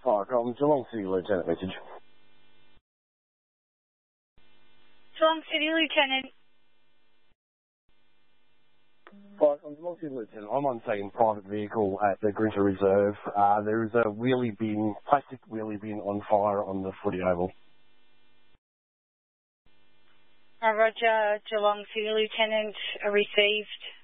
Hi, Geelong City Lieutenant message. Geelong City Lieutenant. Hi, I'm Geelong City Lieutenant. I'm on second private vehicle at the Grinter Reserve. There is a plastic wheelie bin on fire on the footy oval. Roger, Geelong City Lieutenant, received.